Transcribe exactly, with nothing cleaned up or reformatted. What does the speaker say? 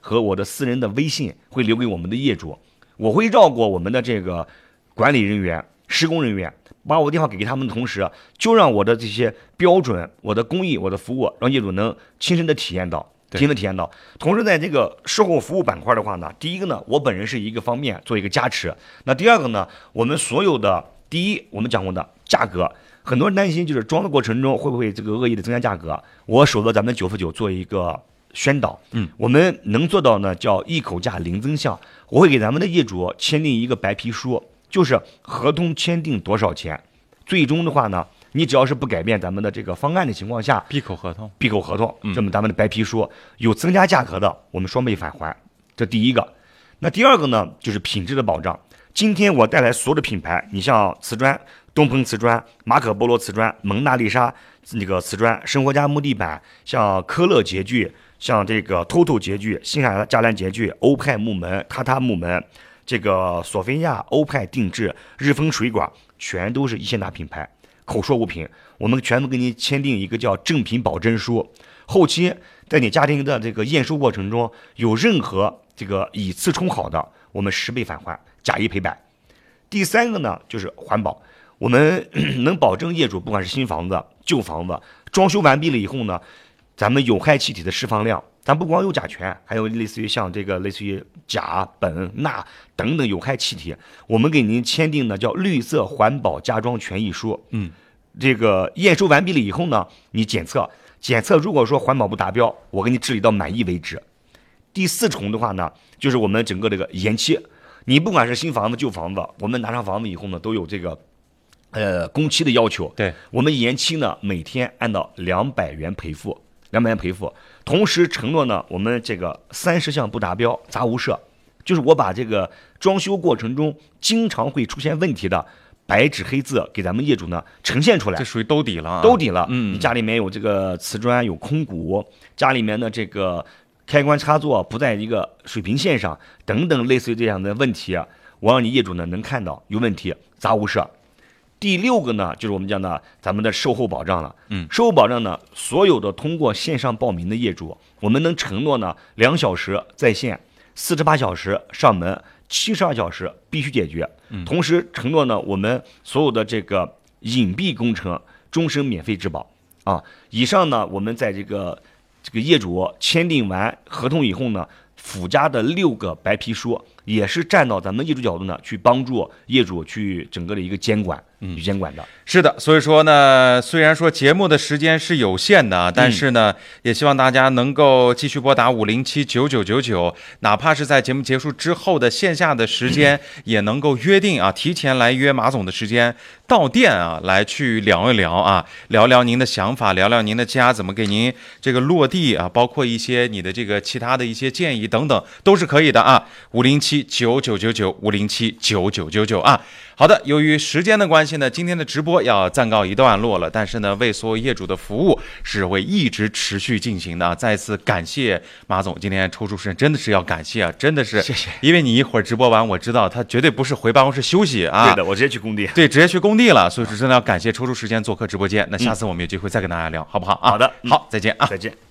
和我的私人的微信会留给我们的业主，我会绕过我们的这个管理人员、施工人员，把我电话给他们的同时，就让我的这些标准、我的工艺、我的服务，让业主能亲身的体验到。亲身体验到。同时，在这个售后服务板块的话呢，第一个呢，我本人是一个方面做一个加持。那第二个呢，我们所有的第一，我们讲过的价格，很多人担心就是装的过程中会不会这个恶意的增加价格。我守着咱们九付九做一个宣导，嗯，我们能做到呢叫一口价零增项。我会给咱们的业主签订一个白皮书，就是合同签订多少钱，最终的话呢。你只要是不改变咱们的这个方案的情况下， 闭口合同， 闭口合同，这么咱们的白皮书有增加价格的，我们双倍返还，这第一个。那第二个呢，就是品质的保障。今天我带来所有的品牌，你像瓷砖、东鹏瓷砖、马可波罗瓷砖、蒙娜丽莎那个瓷砖、生活家木地板，像科勒洁具，像这个 T O T O 洁具、新海嘉兰洁具、欧派木门、榻榻木门，这个索菲亚欧派定制、日丰水管，全都是一线大品牌。口说无凭，我们全部给你签订一个叫正品保真书。后期在你家庭的这个验收过程中，有任何这个以次充好的，我们十倍返还，假一赔百。第三个呢，就是环保，我们能保证业主不管是新房子、旧房子，装修完毕了以后呢，咱们有害气体的释放量，咱不光有甲醛，还有类似于像这个类似于甲、苯、钠等等有害气体，我们给您签订的叫绿色环保家装权益书。嗯，这个验收完毕了以后呢，你检测，检测如果说环保不达标，我给你治理到满意为止。第四重的话呢，就是我们整个这个延期，你不管是新房子、旧房子，我们拿上房子以后呢，都有这个呃工期的要求。 对， 我们延期呢，每天按照两百元赔付。两百元赔付，同时承诺呢，我们这个三十项不达标砸无赦，就是我把这个装修过程中经常会出现问题的白纸黑字给咱们业主呢呈现出来， 这属于兜底了、啊， 兜底了。 嗯， 你家里面有这个瓷砖有空鼓，家里面的这个开关插座不在一个水平线上，等等类似于这样的问题啊，我让你业主呢能看到有问题砸无赦。第六个呢，就是我们讲的咱们的售后保障了。嗯，售后保障呢，所有的通过线上报名的业主，我们能承诺呢，两小时在线，四十八小时上门，七十二小时必须解决。嗯，同时承诺呢，我们所有的这个隐蔽工程终身免费质保啊。以上呢，我们在这个这个业主签订完合同以后呢，附加的六个白皮书。也是站到咱们业主角度呢，去帮助业主去整个的一个监管，去监管的。 是的，所以说呢，虽然说节目的时间是有限的，但是呢，嗯、也希望大家能够继续拨打五零七九九九九，哪怕是在节目结束之后的线下的时间，嗯、也能够约定啊，提前来约马总的时间到店啊，来去聊一聊啊，聊聊您的想法，聊聊您的家怎么给您这个落地啊，包括一些你的这个其他的一些建议等等，都是可以的啊。五零七九九九九五零七九九九九啊。好的，由于时间的关系呢，今天的直播要暂告一段落了。但是呢，为所有业主的服务是会一直持续进行的。再次感谢马总今天抽出时间，真的是要感谢啊，真的是， 谢谢。 因为你一会儿直播完，我知道他绝对不是回办公室休息啊。 对的，我直接去工地。 对，直接去工地了，所以说真的要感谢抽出时间做客直播间。那下次我们有机会再跟大家聊，好不好啊？ 好的， 好，再见啊， 再见。